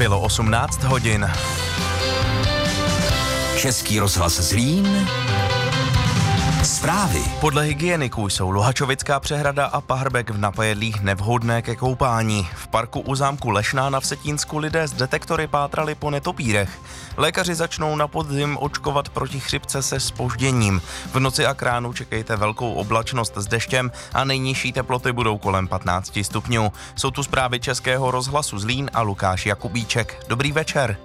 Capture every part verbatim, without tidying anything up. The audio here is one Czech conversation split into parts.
Bylo osmnáct hodin. Český rozhlas Zlín. Zprávy. Podle hygieniků jsou Luhačovická přehrada a Pahrbek v Napajedlích nevhodné ke koupání. V parku u zámku Lešná na Vsetínsku lidé s detektory pátrali po netopírech. Lékaři začnou na podzim očkovat proti chřipce se zpožděním. V noci a k ránu čekejte velkou oblačnost s deštěm a nejnižší teploty budou kolem patnáct stupňů. Jsou tu zprávy Českého rozhlasu Zlín a Lukáš Jakubíček. Dobrý večer.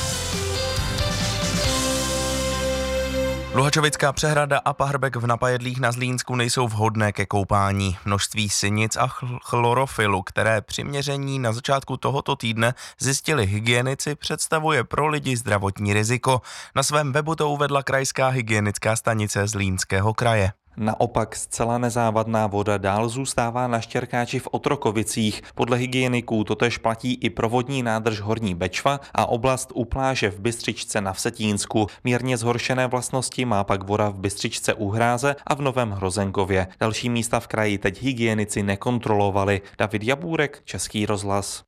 Luhačovická přehrada a Pahrbek v Napajedlích na Zlínsku nejsou vhodné ke koupání. Množství sinic a chl- chlorofilu, které při měření na začátku tohoto týdne zjistili hygienici, představuje pro lidi zdravotní riziko. Na svém webu to uvedla krajská hygienická stanice Zlínského kraje. Naopak zcela nezávadná voda dál zůstává na Štěrkáči v Otrokovicích. Podle hygieniků totéž platí i pro vodní nádrž Horní Bečva a oblast u pláže v Bystřičce na Vsetínsku. Mírně zhoršené vlastnosti má pak voda v Bystřičce u Hráze a v Novém Hrozenkově. Další místa v kraji teď hygienici nekontrolovali. David Jabůrek, Český rozhlas.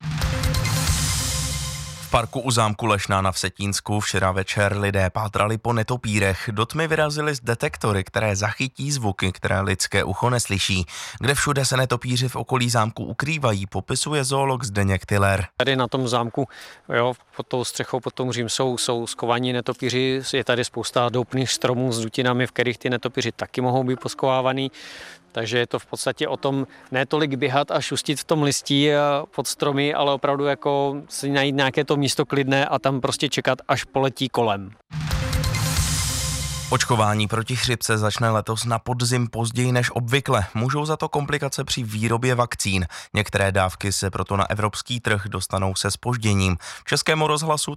V parku u zámku Lešná na Vsetínsku včera večer lidé pátrali po netopírech. Do tmy vyrazili z detektory, které zachytí zvuky, které lidské ucho neslyší. Kde všude se netopíři v okolí zámku ukrývají, popisuje zoolog Zdeněk Tyler. Tady na tom zámku, jo, pod tou střechou, pod tom hřím jsou, jsou skovaní netopíři, je tady spousta doupných stromů s dutinami, v kterých ty netopíři taky mohou být poskovávaný. Takže je to v podstatě o tom ne tolik běhat a šustit v tom listí pod stromy, ale opravdu jako si najít nějaké to místo klidné a tam prostě čekat, až poletí kolem. Očkování proti chřipce začne letos na podzim později než obvykle. Můžou za to komplikace při výrobě vakcín. Některé dávky se proto na evropský trh dostanou se zpožděním. Českému rozhlasu